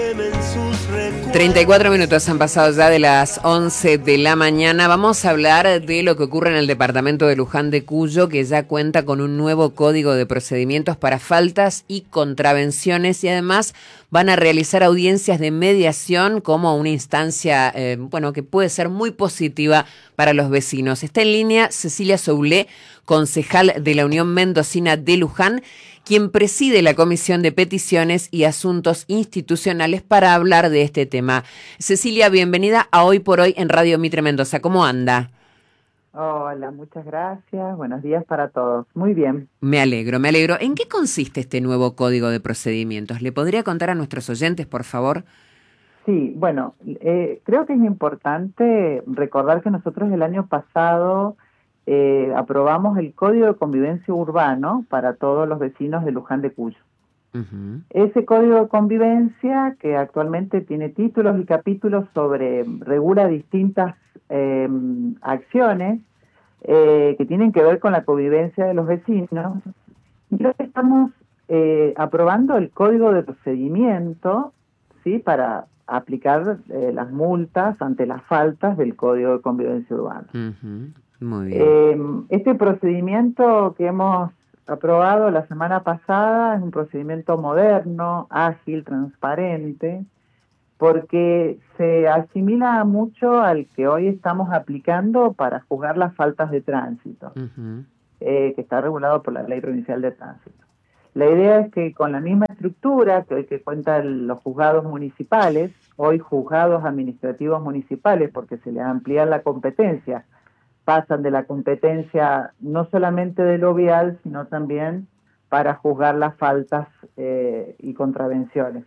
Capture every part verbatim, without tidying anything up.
treinta y cuatro minutos han pasado ya de las once de la mañana. Vamos a hablar de lo que ocurre en el departamento de Luján de Cuyo, que ya cuenta con un nuevo código de procedimientos para faltas y contravenciones, y además van a realizar audiencias de mediación como una instancia, eh, bueno, que puede ser muy positiva para los vecinos. Está en línea Cecilia Soulé, concejal de la Unión Mendocina de Luján, quien preside la Comisión de Peticiones y Asuntos Institucionales para hablar de este tema. Cecilia, bienvenida a Hoy por Hoy en Radio Mitre Mendoza. ¿Cómo anda? Hola, muchas gracias. Buenos días para todos. Muy bien. Me alegro, me alegro. ¿En qué consiste este nuevo Código de Procedimientos? ¿Le podría contar a nuestros oyentes, por favor? Sí, bueno, eh, creo que es importante recordar que nosotros el año pasado eh, aprobamos el Código de Convivencia Urbano para todos los vecinos de Luján de Cuyo. Uh-huh. Ese Código de Convivencia, que actualmente tiene títulos y capítulos sobre, regula distintas eh, acciones eh, que tienen que ver con la convivencia de los vecinos. Y hoy estamos eh, aprobando el Código de Procedimiento, ¿sí?, para aplicar eh, las multas ante las faltas del Código de Convivencia Urbana. Uh-huh. Muy bien. Eh, este procedimiento que hemos aprobado la semana pasada es un procedimiento moderno, ágil, transparente, porque se asimila mucho al que hoy estamos aplicando para juzgar las faltas de tránsito, uh-huh. eh, que está regulado por la Ley Provincial de Tránsito. La idea es que con la misma estructura que hoy que cuentan los juzgados municipales, hoy juzgados administrativos municipales, porque se les amplía la competencia, pasan de la competencia no solamente de lo vial, sino también para juzgar las faltas eh, y contravenciones.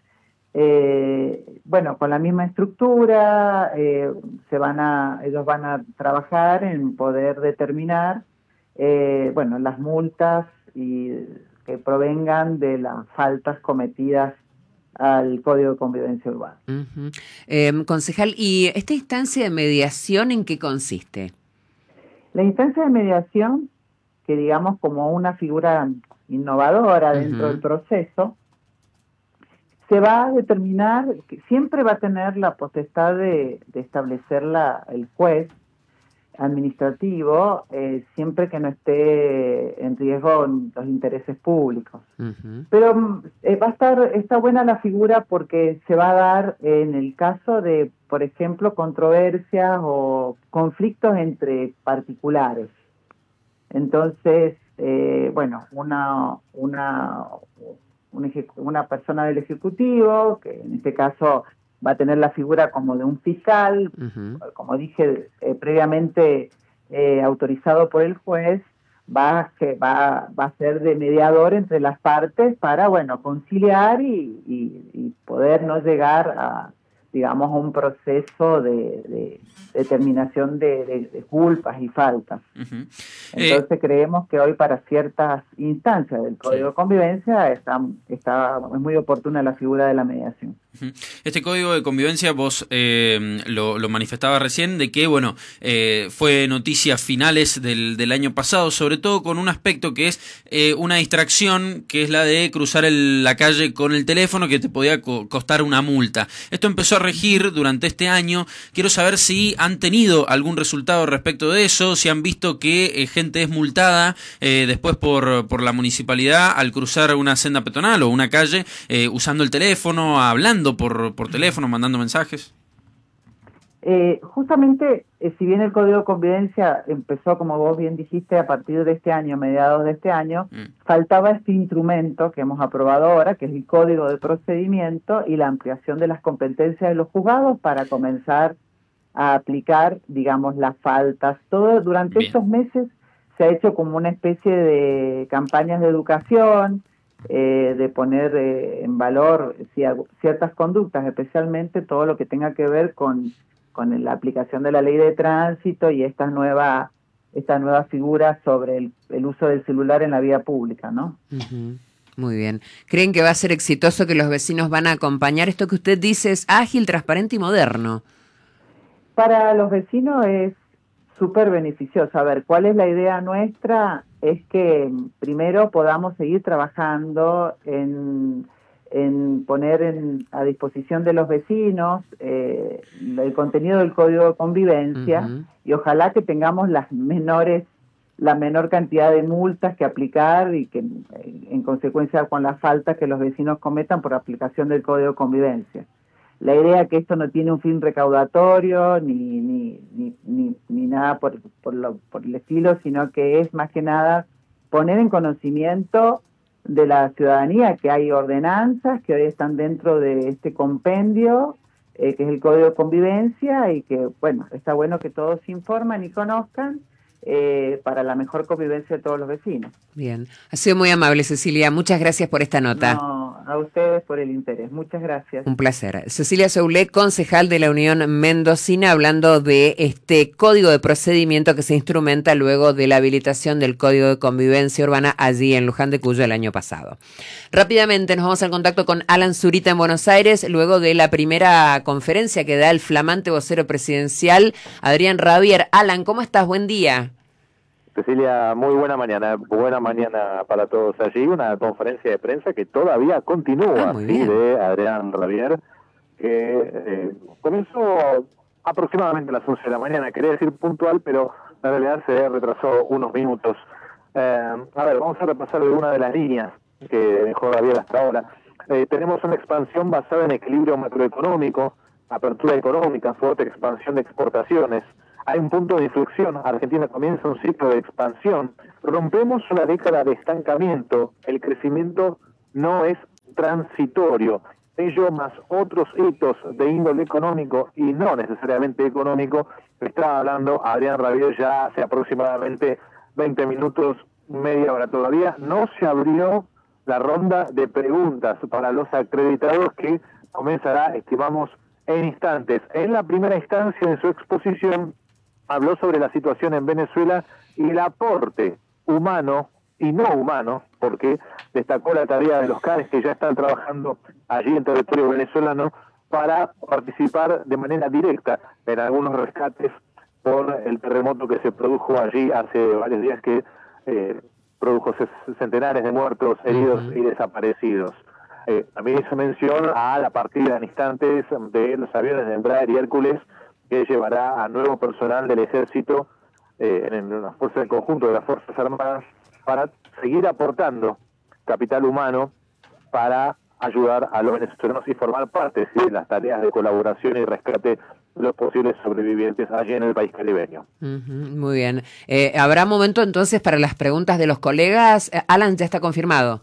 Eh, bueno, con la misma estructura, eh, se van a, ellos van a trabajar en poder determinar, eh, bueno, las multas y que provengan de las faltas cometidas al Código de Convivencia Urbana. Uh-huh. Eh, concejal, ¿y esta instancia de mediación en qué consiste? La instancia de mediación, que digamos como una figura innovadora dentro uh-huh. del proceso, se va a determinar, siempre va a tener la potestad de, de establecerla el juez administrativo, eh, siempre que no esté en riesgo los intereses públicos. Uh-huh. Pero eh, va a estar, está buena la figura porque se va a dar en el caso de, por ejemplo, controversias o conflictos entre particulares. Entonces, eh, bueno, una, una, una, una persona del Ejecutivo, que en este caso va a tener la figura como de un fiscal, uh-huh. como dije eh, previamente eh, autorizado por el juez, va, que va, va a ser de mediador entre las partes para, bueno, conciliar y, y, y poder no llegar a, digamos, a un proceso de, de determinación de, de, de culpas y faltas. Uh-huh. Entonces eh, creemos que hoy para ciertas instancias del Código sí. de Convivencia está, está, es muy oportuna la figura de la mediación. Este Código de Convivencia vos eh, lo, lo manifestabas recién, de que bueno eh, fue noticia a finales del, del año pasado, sobre todo con un aspecto que es eh, una distracción, que es la de cruzar el, la calle con el teléfono, que te podía co costar una multa. Esto empezó a regir durante este año. Quiero saber si han tenido algún resultado respecto de eso, si han visto que eh, gente es multada eh, después por, por la municipalidad al cruzar una senda peatonal o una calle eh, usando el teléfono, hablando Por, por teléfono, mandando mensajes. Eh, justamente, eh, si bien el Código de Convivencia empezó, como vos bien dijiste, a partir de este año, mediados de este año, mm. faltaba este instrumento que hemos aprobado ahora, que es el Código de Procedimiento y la ampliación de las competencias de los juzgados para comenzar a aplicar, digamos, las faltas. Todo durante bien. Estos meses se ha hecho como una especie de campañas de educación, Eh, de poner eh, en valor ciertas conductas, especialmente todo lo que tenga que ver con, con la aplicación de la ley de tránsito y esta nueva, esta nueva figura sobre el, el uso del celular en la vía pública, ¿no? Uh-huh. Muy bien. ¿Creen que va a ser exitoso, que los vecinos van a acompañar? Esto que usted dice es ágil, transparente y moderno. Para los vecinos es súper beneficioso. A ver, ¿cuál es la idea nuestra? Es que primero podamos seguir trabajando en, en poner en, a disposición de los vecinos eh, el contenido del Código de Convivencia, uh-huh. y ojalá que tengamos las menores, la menor cantidad de multas que aplicar y que en consecuencia con las faltas que los vecinos cometan por aplicación del Código de Convivencia. La idea es que esto no tiene un fin recaudatorio ni ni ni ni, ni nada por por, lo, por el estilo, sino que es más que nada poner en conocimiento de la ciudadanía que hay ordenanzas que hoy están dentro de este compendio, eh, que es el Código de Convivencia, y que, bueno, está bueno que todos se informen y conozcan eh, para la mejor convivencia de todos los vecinos. Bien, ha sido muy amable, Cecilia, muchas gracias por esta nota. No, a ustedes por el interés, muchas gracias. Un placer. Cecilia Soule, concejal de la Unión Mendocina, hablando de este código de procedimiento que se instrumenta luego de la habilitación del Código de Convivencia Urbana allí en Luján de Cuyo el año pasado. Rápidamente nos vamos al contacto con Alan Zurita en Buenos Aires, luego de la primera conferencia que da el flamante vocero presidencial, Adrián Rabier. Alan, ¿cómo estás? Buen día. Cecilia, muy buena mañana, buena mañana para todos allí, una conferencia de prensa que todavía continúa, ah, ¿sí? De Adrián Rabier, que eh, comenzó aproximadamente a las once de la mañana, quería decir puntual, pero en realidad se retrasó unos minutos. Eh, a ver, vamos a repasar algunas de las líneas que dejó Rabier hasta ahora. Eh, tenemos una expansión basada en equilibrio macroeconómico, apertura económica, fuerte expansión de exportaciones. Hay un punto de inflexión, Argentina comienza un ciclo de expansión, rompemos una década de estancamiento, el crecimiento no es transitorio, ello más otros hitos de índole económico y no necesariamente económico, estaba hablando Adrián Rabier ya hace aproximadamente veinte minutos, media hora todavía, no se abrió la ronda de preguntas para los acreditados que comenzará, estimamos, en instantes. En la primera instancia de su exposición, habló sobre la situación en Venezuela y el aporte humano y no humano, porque destacó la tarea de los C A R E S que ya están trabajando allí en territorio venezolano para participar de manera directa en algunos rescates por el terremoto que se produjo allí hace varios días, que eh, produjo centenares de muertos, heridos uh-huh. y desaparecidos. Eh, también hizo mención a la partida en instantes de los aviones de Embraer y Hércules, que llevará a nuevo personal del Ejército eh, en una fuerza del conjunto de las Fuerzas Armadas para seguir aportando capital humano para ayudar a los venezolanos y formar parte ¿sí? de las tareas de colaboración y rescate de los posibles sobrevivientes allí en el país caribeño. Uh-huh, muy bien. Eh, ¿Habrá momento entonces para las preguntas de los colegas? Eh, Alan, ¿ya está confirmado?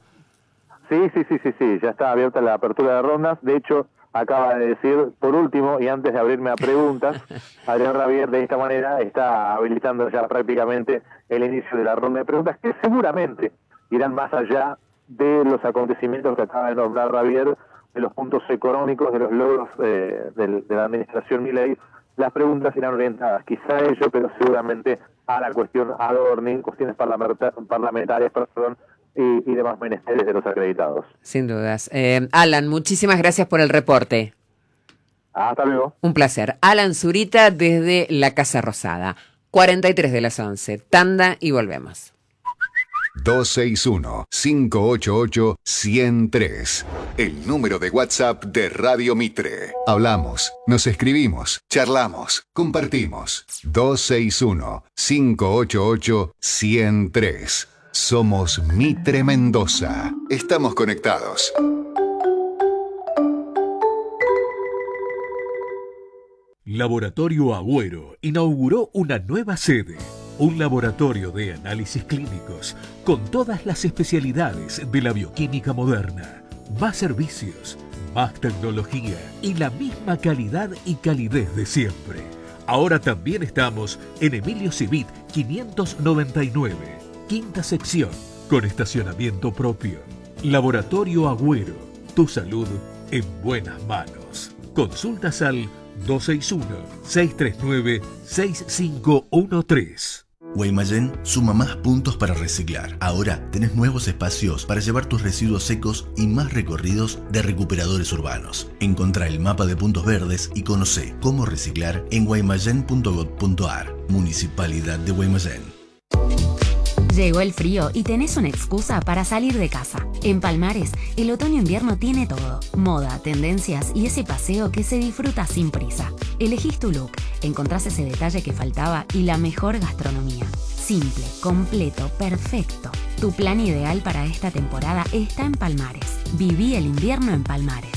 Sí, sí, sí, sí, sí, ya está abierta la apertura de rondas. De hecho, acaba de decir, por último, y antes de abrirme a preguntas, Adrián Rabier de esta manera está habilitando ya prácticamente el inicio de la ronda de preguntas, que seguramente irán más allá de los acontecimientos que acaba de nombrar Rabier, de los puntos económicos, de los logros eh, de, de la administración Milei. Las preguntas irán orientadas quizá a ello, pero seguramente a la cuestión ad hoc, cuestiones parlamentar, parlamentarias, perdón, Y, y demás menesteres de los acreditados. Sin dudas. Eh, Alan, muchísimas gracias por el reporte. Hasta luego. Un placer. Alan Zurita desde la Casa Rosada. cuarenta y tres de las once. Tanda y volvemos. dos seis uno, cinco ocho ocho, uno cero tres. El número de WhatsApp de Radio Mitre. Hablamos, nos escribimos, charlamos, compartimos. dos seis uno, cinco ocho ocho, uno cero tres. Somos Mitre Mendoza. Estamos conectados. Laboratorio Agüero inauguró una nueva sede. Un laboratorio de análisis clínicos con todas las especialidades de la bioquímica moderna. Más servicios, más tecnología y la misma calidad y calidez de siempre. Ahora también estamos en Emilio Civit quinientos noventa y nueve. Quinta sección, con estacionamiento propio. Laboratorio Agüero, tu salud en buenas manos. Consultas al dos seis uno, seis tres nueve, seis cinco uno tres. Guaymallén suma más puntos para reciclar. Ahora tenés nuevos espacios para llevar tus residuos secos y más recorridos de recuperadores urbanos. Encontrá el mapa de puntos verdes y conocé cómo reciclar en guaymallén punto gob punto ar. Municipalidad de Guaymallén. Llegó el frío y tenés una excusa para salir de casa. En Palmares, el otoño-invierno tiene todo. Moda, tendencias y ese paseo que se disfruta sin prisa. Elegís tu look, encontrás ese detalle que faltaba y la mejor gastronomía. Simple, completo, perfecto. Tu plan ideal para esta temporada está en Palmares. Viví el invierno en Palmares.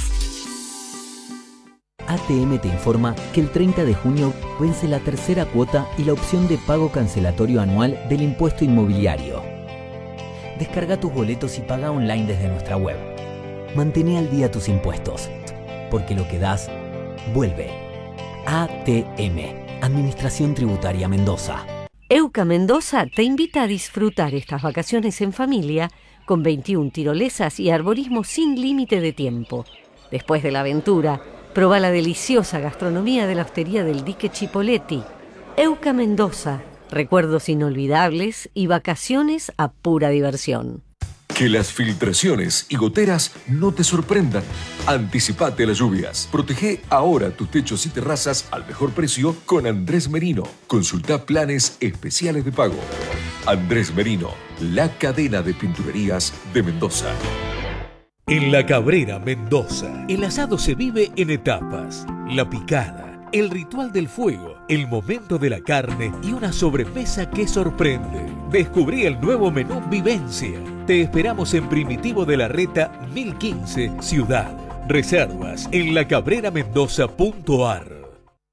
A T M te informa que el treinta de junio vence la tercera cuota y la opción de pago cancelatorio anual del impuesto inmobiliario. Descarga tus boletos y paga online desde nuestra web. Mantén al día tus impuestos, porque lo que das, vuelve. A T M, Administración Tributaria Mendoza. Euca Mendoza te invita a disfrutar estas vacaciones en familia con veintiuna tirolesas y arborismo sin límite de tiempo. Después de la aventura, proba la deliciosa gastronomía de la hostería del Dique Chipoletti. Euca Mendoza, recuerdos inolvidables y vacaciones a pura diversión. Que las filtraciones y goteras no te sorprendan. Anticipate a las lluvias. Protege ahora tus techos y terrazas al mejor precio con Andrés Merino. Consulta planes especiales de pago. Andrés Merino, la cadena de pinturerías de Mendoza. En La Cabrera, Mendoza, el asado se vive en etapas. La picada, el ritual del fuego, el momento de la carne y una sobremesa que sorprende. Descubrí el nuevo menú Vivencia. Te esperamos en Primitivo de la Reta mil quince, Ciudad. Reservas en lacabreramendoza punto ar.